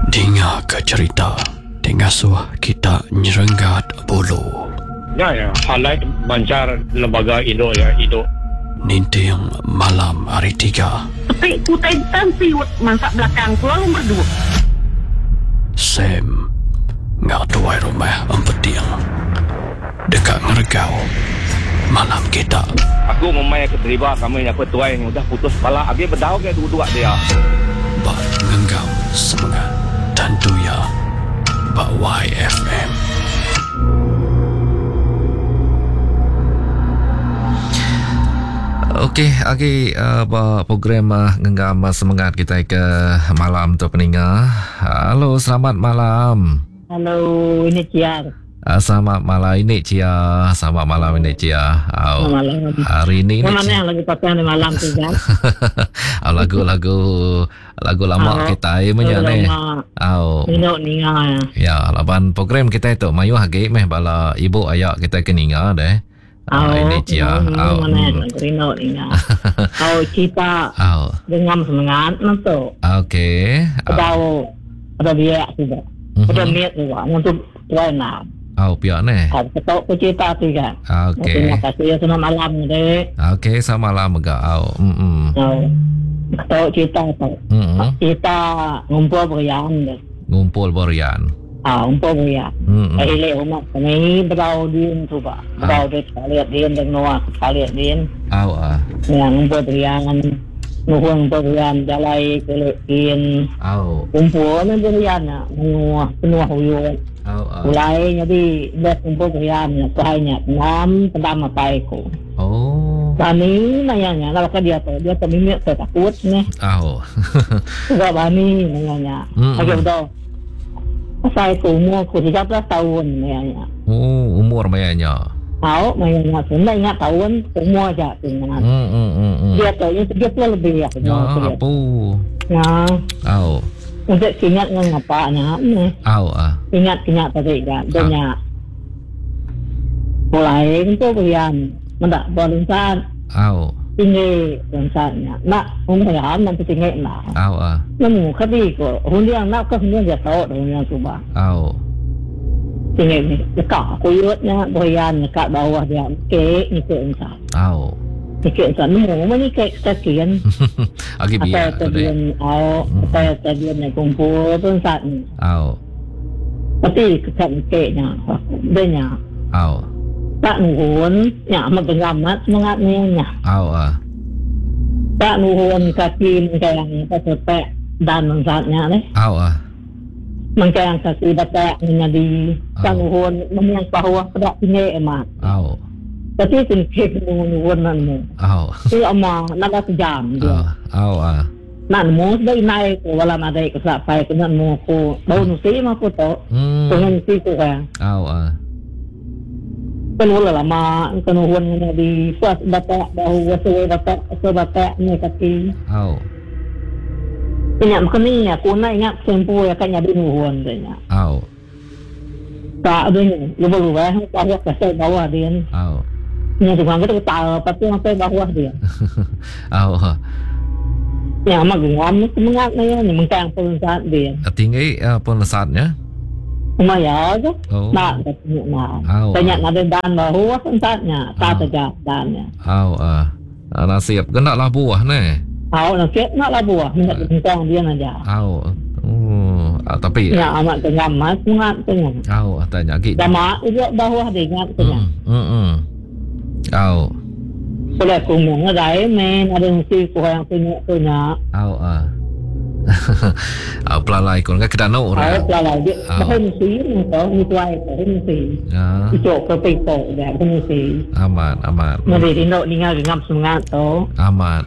Dengar ke cerita Dengasuh kita nyerenggat bulu. Ya, highlight bancar lembaga Indo ya, Indo. Ninting malam hari 3. Tapi kutai siwat masak belakang lalu berdua. Sam ngak tuai rumah empeting dekat ngergau malam kita. Aku memang keterlibat kami yang petuai yang udah putus kepala. Abi berdau ke dua-dua dia. Bak ngenggam semangat tentu ya Bak YFM. Okey, program ngenggam semangat kita ke malam tu pendengar. Halo, selamat malam. Halo, ini Ciar. Selamat malam ini Cia. Selamat malam ini Cia. Selamat malam. Hari ini mana yang lagi pakai di malam tu kan? lagu lama kita punya ni. Minok ninga. Ya, laban program kita itu mayu hagi meh bala ibu ayah kita keninga deh. Ini Cia. Mana minok ninga. Kita dengan semangat nanti. Okey. Ada dia sudah. Ada niat juga untuk tuan. Pihak ni. Ketok ke cerita tu kan. Okey. Terima kasih ya selamat malam dek. Okey, selamat malam juga. Ketok cerita tu. Kita ngumpul berian dek. Ngumpul berian. Ngumpul berian. Ilek rumah kami berau din tu pak. Berau dek sekalian din dan Noah sekalian din. Yang ngumpul berian. Ngumpul berian jalai kelekin. Ngumpul berian nak. Penuh huyun. Mulai jadi dah kumpul kalian sahanya 6 pertama paiku. Bani nanya kalau dia tu minyak takut ni. Enggak bani nanya. Lagi betul. Saya umur 13 tahun nanya. Umur mayanya. Mayanya sudah ingat tahun umur aja tinggal. Dia tu lebih ya. Apa? Untuk ingat dengan apa ni? Ingat tadi kan, banyak. Mulai itu berian, mendak berinsaan. Tinggi berinsanya. Nak umurnya nanti tinggi nak. Namun kadi ko, hundiang nak ke hundiang dia tahu hundiang subah. Tinggi ni, dekat kuyutnya berian dekat bawah dia, ni ke insan. Sikit insan nama ni sekian. Agi biar tadian nak kumpul pun saat ni. Tapi kekatnya banyak. Tak nuhun, amat pengamat semangat ni nya. Tak nuhun kaki mengkayang pasepek dan saatnya ni. Mengkayang kaki batak menjadi tak nuhun memang bahwa tidak tinggi emak. Tapi singkit nuhun nanmu. Si ama nak sejam dia. Nak mu sudah naik wala ada kesapai kenan mu ko bau nusi ma ko to. Dengan si ko kan. Penuh lama kenuhun di pas batak bahu sesuai batak ni kaki. Ingat kini aku nak ingat sempu ya kan jadi nuhun dia. Tak ada ni, lupa bawah kasih bawah dia. Ni tukang kita tahu tapi sampai bawah dia. Yang mak ngam semangat ni mengkang perusahaan dia. Tinggi perusahaannya? Lumayan je. Tak banyak ada dan bawah perusahaannya, tak ada dannya. Nasib kena lah buah ni. Nasib nak lah buah, minat mengkang dia aja. Tapi ya amat tengamat semangat tengah. Tanya lagi. Sama juga bawah dia ingat tengah. Boleh kumung ada ada mesti kurang punya. Pelalai kau enggak kedano orang. Pelalai dia mesti ni tuai mesti. Itu kepipo dia mesti. Aman. Nanti tindok dengar ngam semangat tu. Aman.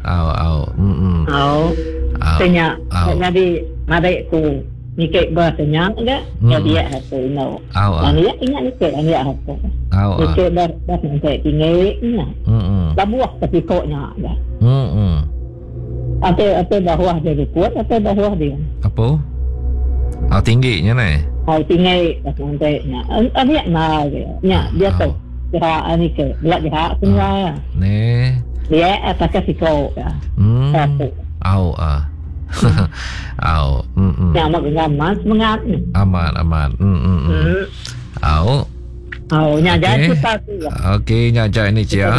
Tanya jadi adikku nikah bahasanya enggak jadi aku no. Dia ingat nikah dia aku. Nikah dah sampai tinggi nya. Labuah ketikoknya dah. Apa bawah dia kuat apa bawah dia? Apa? Tingginya ni. Tinggi dah sampai nya. Dia nak dia tu. Dia ni ke belak dia semua. Ni. Dia atas ketikok ya. Satu. Au. Yang makan semangat. Aman. Au. Nya jadi kita tu. Okey, nya ini Cia.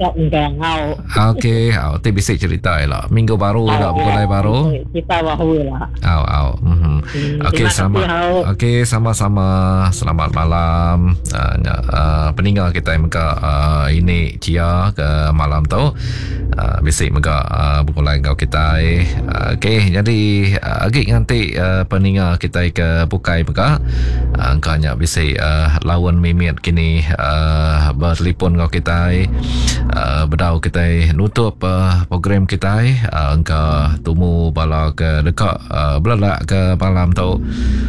Okey, tu bisa cerita lah. Minggu baru lah, bulan baru. Kita baru lah. Okey, selamat. Okey, sama-sama. Selamat malam. Peninggal kita muka ini Cia ke malam tu. Bisik muka bulan kau kita. Okey, jadi agak nanti peninggal kita ke bukai muka. Angkanya bisik lawan mimit kini bertelefon kau kita berdau kita nutup program kita angka tumu bala ke dekat belak ke malam tu.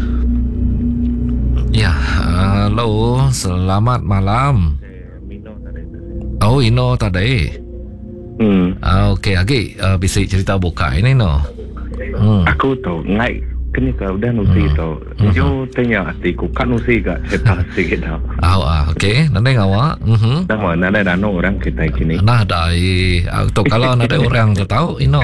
Ya, halo, selamat malam. Oh, Ino tadi. Okey, lagi bisa cerita buka ini no. Aku tahu naik kini kau dah nusi tau. Jo tanya hatiku kan nusi gak cerita sikit tau. Okey, nanti ngawak. Nama nada dano orang kita kini. Nah, dai. Tu kalau ada orang tu tahu, Ino.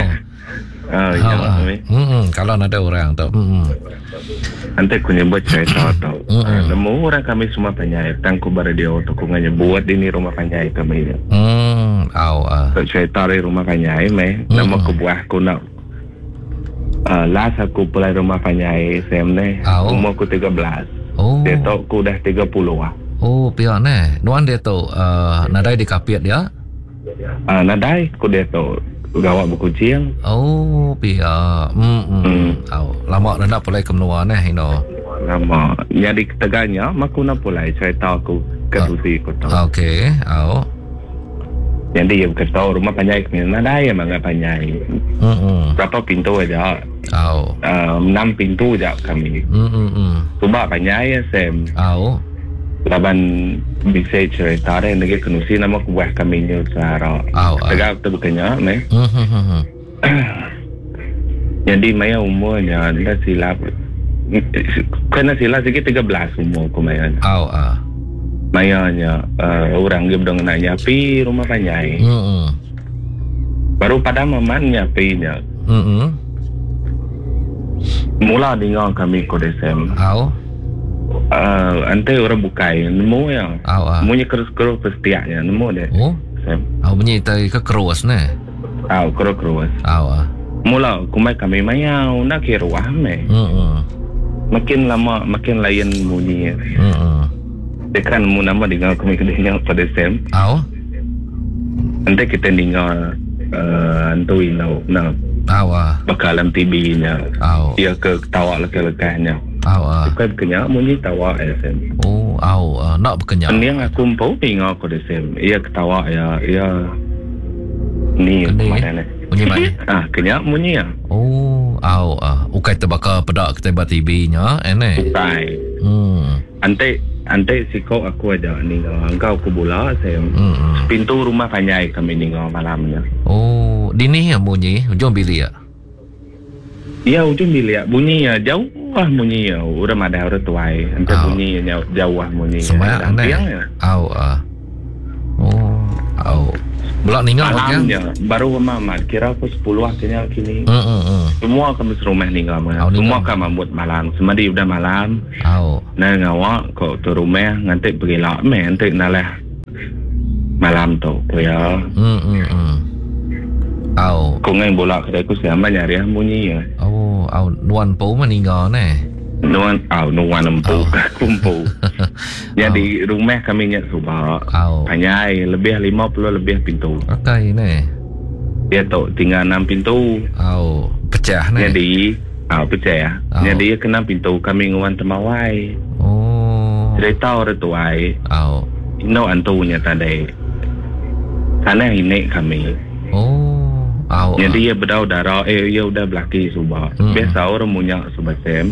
Kalau ada orang tu. Nanti aku nyebut cerita tau. Nemu orang kami semua penyai. Tangku beradio tu aku buat di ni rumah penyai kami. Cerita dari rumah penyai me. Nama aku buah aku nak. Last aku pulai rumah penyai Sam ni. Umur aku 13. Dia tahu aku dah 30 lah. Oh, pihak ni. Nuan dia tahu nadai di kapiat dia? Nadai aku dia tahu gawat berkucing. Oh, pihak. Lama dah nak pulai ke menua ni, Hino. Lama. Jadi tegaknya, aku nak pulai cerita aku ke Susi aku tahu. Okey, Jadi dia berkata rumah penyai kami. Nadai yang bangga penyai. Berapa pintu aja? 6 pintu aja kami. Cuba penyai Sam. Laban bisa cerita ada yang lagi kenusi nama kuah kami ni secara. Tegak tu bukannya, ne? Jadi Maya umurnya dah silap. Kena silap sikit 13 umur aku Maya. Mayanya orang dia berdong nak nyapi rumah penyai. Baru pada maman nyapinya. Mula dengar kami kodesem. Ante orang bukai nemu ya. Munyi kerus-kerus pestiaknya nemu deh. Bunyi tadi ke kerus ni. Kerus. Mula kumai kami mayau nak kira wahme. Makin lama makin lain bunyi. Dekan mu nama dengar kami kedenya pada Sam. Ante kita dengar antui nak bakalan TV-nya. Dia ke tawa lekah-lekahnya. Bukan kenyak bunyi tawa Sam. Nak berkenyak. Ini yang aku empau dengar pada Sam. Ia ketawa ya ni kemarin ni. Bunyi mana? Kenyak bunyi ya. Ukai terbakar pedak ketebak TV-nya ini. Bukai. Ante sikau aku ada ni engkau aku bola saya. Pintu rumah penyai kami ni malamnya. Di ni yang bunyi ujung bilik ya. Ya ujung bilik bunyi ya jauh bunyi ya. Udah ada orang tuai. Ante bunyi jauh bunyi. Semua ane. Belak ningal malamnya baru mama kira aku 10 akhirnya kini. Semua kami serumah ningal semua kami buat malam. Semadi udah malam. Nah ngawak kok tu rumah nanti pergi lah nanti nalah malam tu ya. Kau ngai bola kedai aku siapa nyari bunyi ya. Nuan pau meninggal ni. Nuan empu kumpul. Jadi rumah kami nyak subak. Penyai lebih 50 lebih pintu. Okey ni. Dia tu tinggal 6 pintu. Pecah ni. Jadi pecah. Jadi kena pintu kami nguan temawai. Cerita orang tuai. Ino antunya tadi. Sana ini kami. Jadi dia berdau darah. Dia udah belaki subak. Biasa orang punya subak Sam.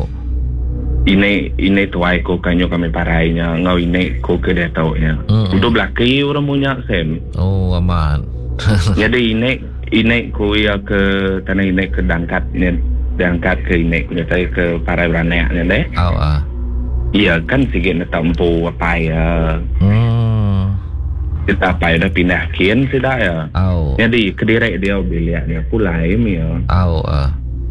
Ini tuai ko kanyo kami parainya ngau ini ko ke dia tahu ya. Udah belaki orang punya Sam. Aman. Jadi ini ko ya ke tanah ini ke dangkat ke ini ko nyata ke parai beranaknya deh. Iya kan sikit nak tampu apa ya. Kita apa dah pindah kian sudah ya. Jadi kedirek dia bilik dia pulai mi ya.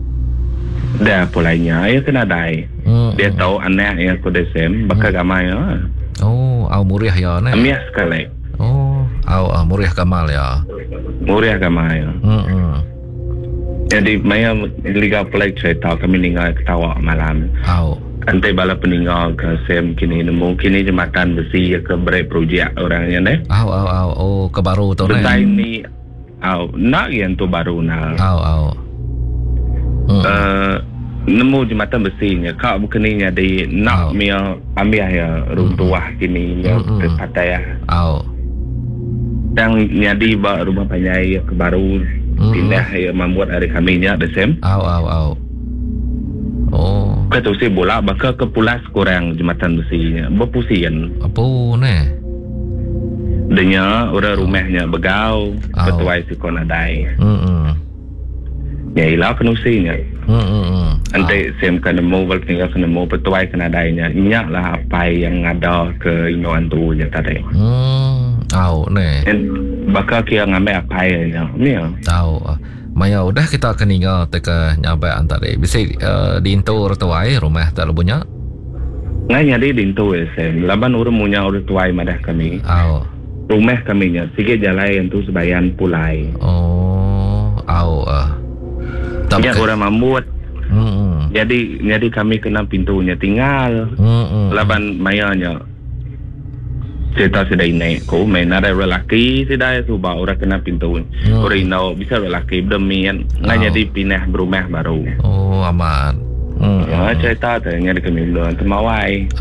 Dah pulainya ia kena dai. Dia tahu anak yang aku desem bakal gamai. Au muriah ya ne. Amias sekali. Au muriah kamal ya. Muriah gamai. Jadi maya liga pulai cerita kami tinggal ketawa malam. Antai bala peninggal ke sem kini nemu kini jembatan besi ke break projek orangnya ne. Ke baru tu ne. Betai ni nak yang tu baru nak. Nemu jembatan besinya kau bukannya di nak mia ambil ya runtuh kini ya terpatai ya. Dan nyadi ba rumah panjai ke baru pindah ya membuat hari kami nya desem. Kata si bola bakal ke pulas kurang jembatan besinya berpusian. Apa ne? Denya orang rumahnya begau ketuai si konadai. Ya ilah penusinya. Nanti sem kena mau tinggal kena mau petuai kenadainya. Inyak lah apa yang ada ke inoan tu je tadi. Ne. Bakal kia ngambil apa yang ni. Maya udah kita akan tinggal teka nyampe antara. Bisa diintur tuai rumah tak lubunya. Ngai nyadi diintur sem. Laban orang punya orang tuai madah kami. Rumah kami nya sikit jalan yang tu sebayan pulai. Ya orang membuat. Jadi kami kena pintunya tinggal. Laban mayanya cerita sedai naik ko main ada lelaki sedai tu bawa orang kena pintu. Orang inau bisa lelaki demian ngai jadi pindah berumah baru. Aman. Ya cerita tu nyari kami belum temawai.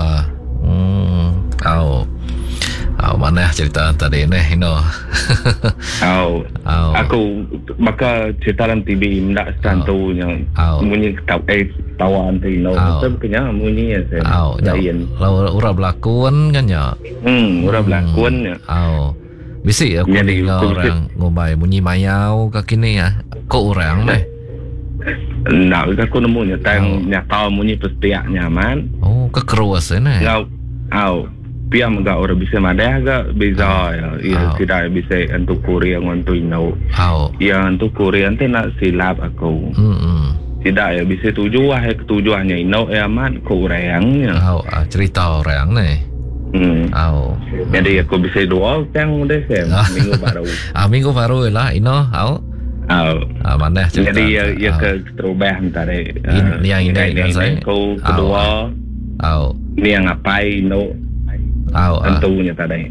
Mana cerita tadi ni aku maka cerita dalam TV mendak tentu yang munyi tawan tu sebetulnya munyi lalu orang berlakon kan ya orang berlakon ya bisa aku dengar orang ngomai munyi mayau ke kini ya kok orang ni nak aku nemu tang nyata munyi pestiak nyaman kekeruas ni pia mga orang bisa madah agak beza ya tidak bisa untuk Korea untuk Indo yang untuk Korea nanti nak silap aku tidak ya bisa tujuannya Indo aman ke orangnya cerita orang ni jadi aku bisa dua yang Desem minggu baru minggu baru lah Indo mana cerita jadi ya ke terubah antara yang ini saya kau kedua ni yang ngapain Indo tentunya tadi.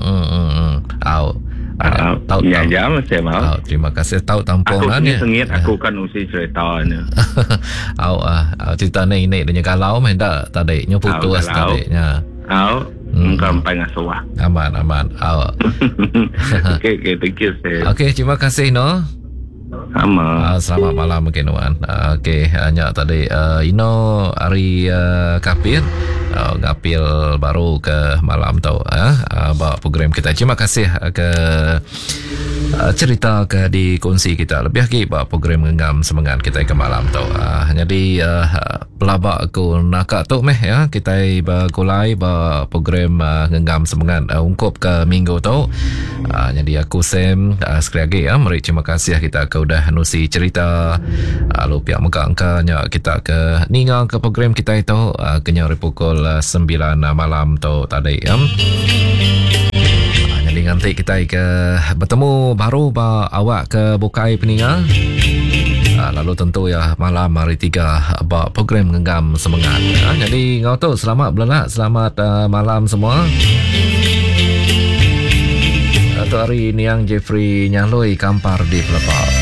Tahu jam saya mau. Terima kasih tahu tampongan ya. Aku sengit aku kan usi ceritanya. Cerita ni dengan kalau main tak tadi nyoputus tadi nya. Gampang ngasuah. Aman. Okay, thank you sir. Okay, terima kasih no. Selamat malam mungkin Wan. Okay, hanya tadi Ino Ari Kapir ngapil baru ke malam tu bawa program kita. Terima kasih ke cerita ke dikongsi kita lebih lagi bawa program Genggam Semangat kita ke malam tu. Jadi pelabak aku nak tu meh ya kita berkulai bawa program Genggam Semangat ungkup ke minggu tu. Jadi aku Sam sekali lagi ya mari terima kasih kita ke udah nusi cerita lalu pihak angka-angkanya kita ke ningal ke program kita itu kenya pukul 9 malam tu tadi ya. Jadi nanti kita ke bertemu baru awak ke Bukai Peninggal. Lalu tentu ya malam hari 3 program Genggam Semangat. Jadi ngau tu selamat belak, selamat malam semua. Atau hari ni yang Jeffrey Nyaloi Kampar di Pelepah.